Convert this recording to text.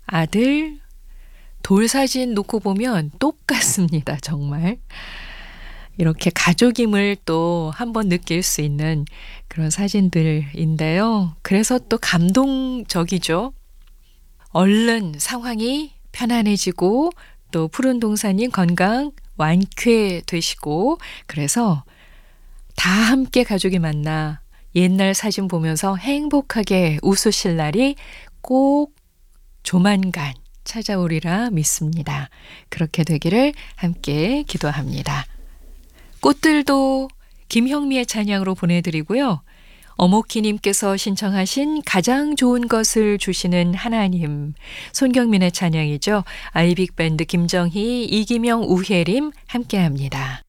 아들, 돌 사진 놓고 보면 똑같습니다, 정말. 이렇게 가족임을 또 한번 느낄 수 있는 그런 사진들인데요. 그래서 또 감동적이죠. 얼른 상황이 편안해지고 또 푸른 동산님 건강 완쾌되시고 그래서 다 함께 가족이 만나 옛날 사진 보면서 행복하게 웃으실 날이 꼭 조만간 찾아오리라 믿습니다. 그렇게 되기를 함께 기도합니다. 꽃들도 김형미의 찬양으로 보내드리고요. 어목희님께서 신청하신 가장 좋은 것을 주시는 하나님, 손경민의 찬양이죠. 아이빅밴드 김정희, 이기명, 우혜림 함께합니다.